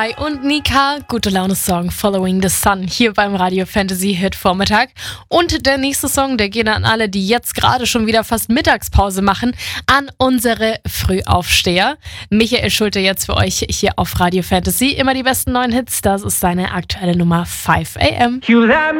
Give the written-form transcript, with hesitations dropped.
Und Nika, gute Laune-Song Following the Sun hier beim Radio Fantasy Hit Vormittag. Und der nächste Song, der geht an alle, die jetzt gerade schon wieder fast Mittagspause machen, an unsere Frühaufsteher. Michael Schulte jetzt für euch hier auf Radio Fantasy. Immer die besten neuen Hits, das ist seine aktuelle Nummer 5 AM. You let me